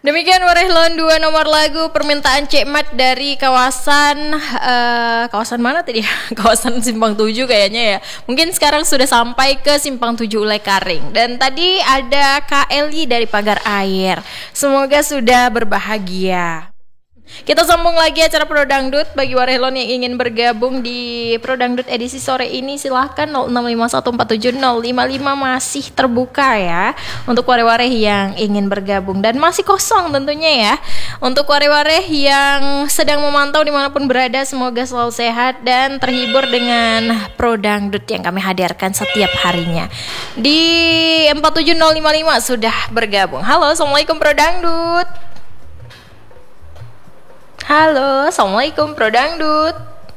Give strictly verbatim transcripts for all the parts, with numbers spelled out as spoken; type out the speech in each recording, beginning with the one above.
Demikian Warehlon dua nomor lagu permintaan Cek Mat dari kawasan uh, kawasan mana tadi? Kawasan Simpang Tujuh kayaknya ya. Mungkin sekarang sudah sampai ke Simpang Tujuh Ulai Karing. Dan tadi ada Kak Eli dari Pagar Air. Semoga sudah berbahagia. Kita sambung lagi acara Pro Dangdut. Bagi Warehlon yang ingin bergabung di Pro Dangdut edisi sore ini, silahkan nol enam lima satu empat tujuh nol lima lima masih terbuka ya untuk ware-ware yang ingin bergabung, dan masih kosong tentunya ya untuk ware-ware yang sedang memantau dimanapun berada. Semoga selalu sehat dan terhibur dengan Pro Dangdut yang kami hadirkan setiap harinya. Di empat tujuh nol lima lima sudah bergabung. Halo, Assalamualaikum Pro Dangdut. Halo, Assalamualaikum Pro Dangdut.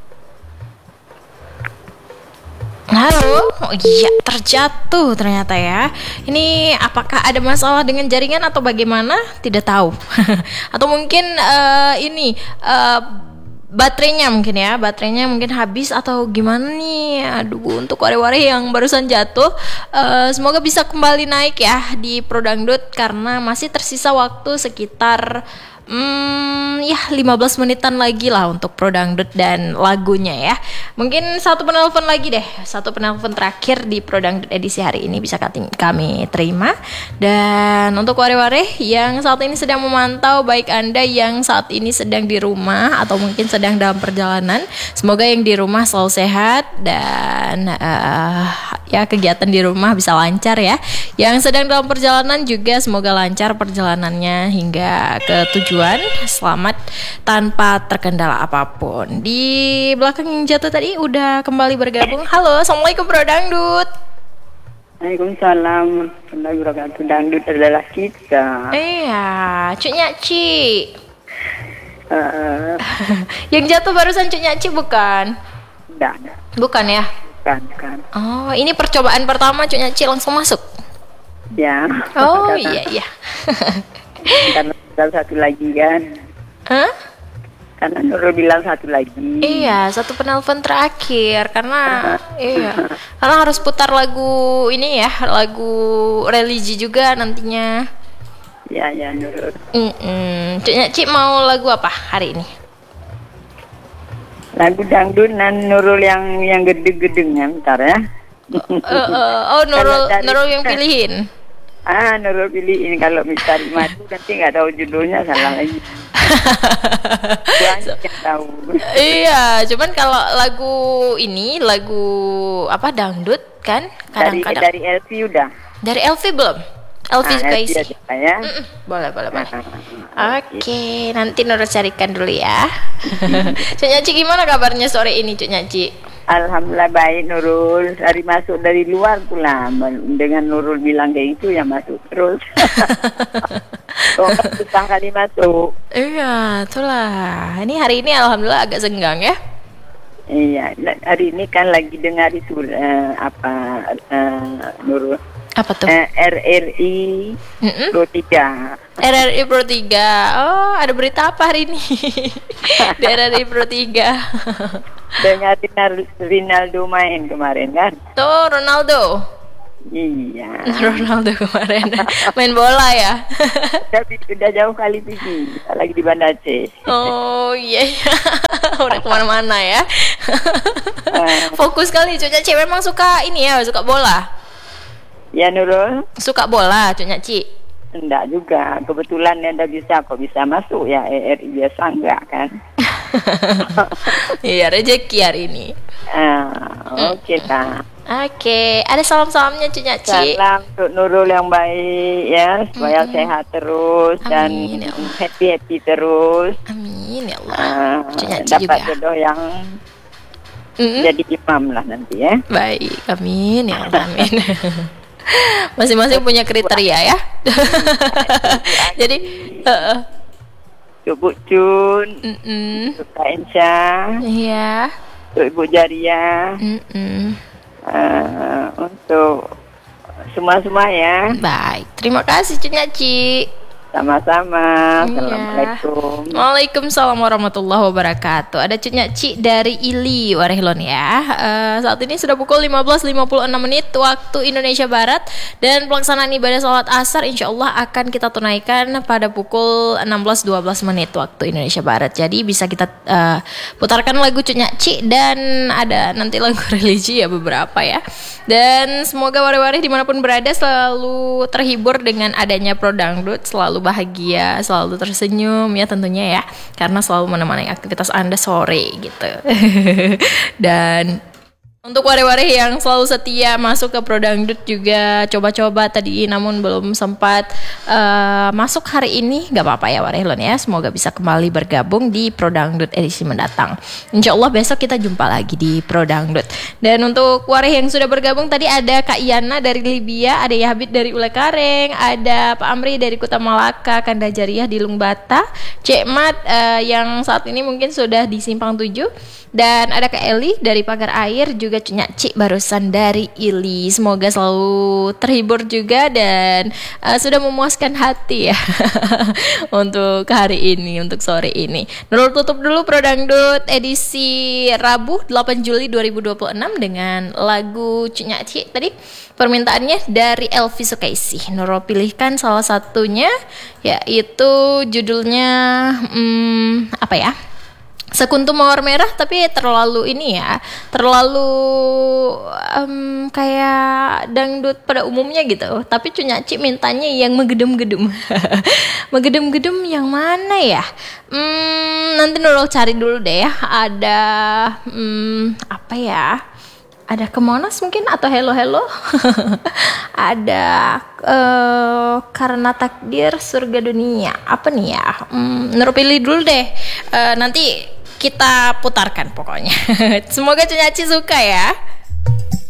Halo, oh iya, terjatuh ternyata ya. Ini apakah ada masalah dengan jaringan atau bagaimana? Tidak tahu. Atau mungkin uh, ini uh, baterainya mungkin ya, baterainya mungkin habis atau gimana nih. Aduh, untuk ware-ware yang barusan jatuh, uh, semoga bisa kembali naik ya di Pro Dangdut, karena masih tersisa waktu sekitar Hmm, ya lima belas menitan lagi lah untuk Pro Dangdut dan lagunya ya. Mungkin satu penelpon lagi deh, satu penelpon terakhir di Pro Dangdut edisi hari ini bisa kami terima. Dan untuk ware-ware yang saat ini sedang memantau, baik Anda yang saat ini sedang di rumah atau mungkin sedang dalam perjalanan, semoga yang di rumah selalu sehat dan uh, ya kegiatan di rumah bisa lancar ya. Yang sedang dalam perjalanan juga semoga lancar perjalanannya hingga ke tujuan. Selamat tanpa terkendala apapun. Di belakang yang jatuh tadi udah kembali bergabung. Halo, Assalamualaikum Pro Dangdut. Waalaikumsalam warahmatullahi wabarakatuh. Dangdut adalah kita. Iya, Cuk Nyaci. Uh, Yang jatuh barusan Cuk Nyaci bukan? Enggak. Bukan ya? Bukan, bukan. Oh, ini percobaan pertama Cuk Nyaci langsung masuk. Ya. Oh, karena, iya iya. Karena bilang satu lagi kan. Hah? Karena Nurul bilang satu lagi. Iya, satu penelpon terakhir karena iya, karena harus putar lagu ini ya, lagu religi juga nantinya. Ya, ya Nurul. Mm-mm. Cik, Cik mau lagu apa hari ini? Lagu dangdut dan Nurul yang yang gede-gedenya bentar ya. Uh, uh, oh, Nurul Nurul yang pilihin. Ah, Nurul pilih ini, kalau Misteri Madu nanti nggak tahu judulnya, salah lagi. Banyak yang tahu. Iya, cuman kalau lagu ini lagu apa dangdut kan kadang-kadang dari dari L V udah. Dari L V belum? L V Ah, Kaisi. Ya. Boleh, boleh, boleh. Oke, okay, nanti Nurul carikan dulu ya. Cuk Nyaci, gimana kabarnya sore ini, Cuk Nyaci? Alhamdulillah baik Nurul. Dari masuk dari luar pula, dengan Nurul bilang kayak gitu ya masuk terus. Oh, susah kali masuk. Iya, itulah. Ini hari ini alhamdulillah agak senggang ya. Iya, hari ini kan lagi dengar itu uh, apa uh, Nurul. Apa tuh? Uh, R R I Pro tiga. R R I Pro tiga. Oh, ada berita apa hari ini? Di R R I Pro tiga. Dengar Ronaldo main kemarin kan? Tuh, Ronaldo. Iya. Ronaldo kemarin main bola ya. Tapi udah jauh kali pergi, lagi di Banda Aceh. Oh iya, iya. Udah kemana-mana ya. Fokus kali, Cuk Nyaci memang suka ini ya, suka bola. Ya Nurul. Suka bola, Cuk Nyaci. Enggak juga, kebetulan ya udah bisa kok bisa masuk ya, R R I biasa enggak kan. Iya, rezeki hari ini. Ah, oke okay, lah. Oke, okay. Ada salam-salamnya Cuk Nyaci. Salam untuk Nurul yang baik ya, supaya mm-hmm. sehat terus. Amin, dan ya happy-happy terus. Amin ya Allah. Uh, Cuk Nyaci dapat juga jodoh yang mm-hmm. jadi imam lah nanti ya. Baik, amin ya Allah, amin. Masing-masing punya kriteria ya. Jadi uh, Ibu Cun, Kak Insya, iya, Ibu Jaria, uh, untuk semua-semua ya. Baik, terima kasih Cuk Nyaci. Sama-sama. Iya. Assalamualaikum. Waalaikumsalam warahmatullahi wabarakatuh. Ada Cuk Nyaci dari Ili Warehlon ya. Eh, saat ini sudah pukul lima belas lima puluh enam menit waktu Indonesia Barat, dan pelaksanaan ibadah sholat asar insya Allah akan kita tunaikan pada pukul enam belas dua belas menit waktu Indonesia Barat. Jadi bisa kita eh, putarkan lagu Cuk Nyaci, dan ada nanti lagu religi ya beberapa ya. Dan semoga wari-wari dimanapun berada selalu terhibur dengan adanya Pro Dangdut, selalu bahagia, selalu tersenyum ya tentunya ya, karena selalu menemani aktivitas Anda sore gitu. Dan untuk wari-wari yang selalu setia masuk ke Pro Dangdut juga coba-coba tadi namun belum sempat uh, masuk hari ini, gak apa-apa ya Warehlon ya, semoga bisa kembali bergabung di Pro Dangdut edisi mendatang. Insya Allah besok kita jumpa lagi di Pro Dangdut. Dan untuk wari yang sudah bergabung tadi ada Kak Iyana dari Libya, ada Yahbit dari Ule Kareng, ada Pak Amri dari Kuta Malaka, Kanda Jariah di Lungbata, Cek Mat uh, yang saat ini mungkin sudah di Simpang tujuh, dan ada Kak Eli dari Pagar Air, juga Cuk Nyaci barusan dari Ili. Semoga selalu terhibur juga dan uh, sudah memuaskan hati ya untuk hari ini, untuk sore ini. Nurul tutup dulu Pro Dangdut edisi Rabu delapan Juli dua ribu dua puluh enam dengan lagu Cuk Nyaci tadi. Permintaannya dari Elvi Sukaisi. Nurul pilihkan salah satunya, yaitu judulnya hmm, apa ya? Sekuntum Mawar Merah, tapi terlalu ini ya, terlalu um, kayak dangdut pada umumnya gitu. Tapi Cuk Nyaci mintanya yang megedem-gedem. Megedem-gedem yang mana ya? Hmm, nanti Nurul cari dulu deh ya. Ada hmm, apa ya? Ada Kemonas mungkin, atau Hello Hello. Ada uh, Karena Takdir Surga Dunia. Apa nih ya? Hmm, Nurul pilih dulu deh. Uh, nanti kita putarkan pokoknya. Semoga Cuk Nyaci suka ya.